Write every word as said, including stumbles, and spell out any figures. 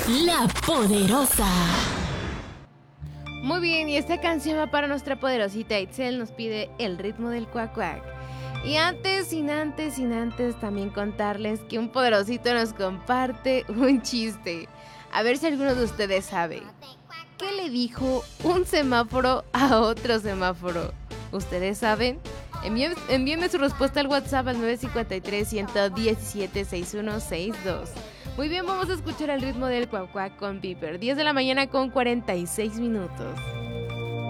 La Poderosa. Muy bien, y esta canción va para nuestra poderosita Itzel, nos pide el ritmo del cuac cuac. Y antes, sin antes, sin antes también contarles que un poderosito nos comparte un chiste. A ver si alguno de ustedes sabe. ¿Qué le dijo un semáforo a otro semáforo? ¿Ustedes saben? Envíen, envíenme su respuesta al WhatsApp al nueve cinco tres, uno uno siete, seis uno seis dos. Muy bien, vamos a escuchar el ritmo del cuac cuac con Piper. diez de la mañana con cuarenta y seis minutos.